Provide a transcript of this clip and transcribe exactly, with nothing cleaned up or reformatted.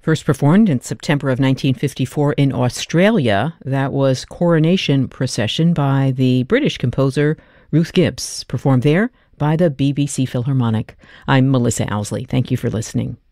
First performed in September of nineteen fifty-four in Australia, that was Coronation Procession by the British composer Ruth Gibbs, performed there by the B B C Philharmonic. I'm Melissa Owsley. Thank you for listening.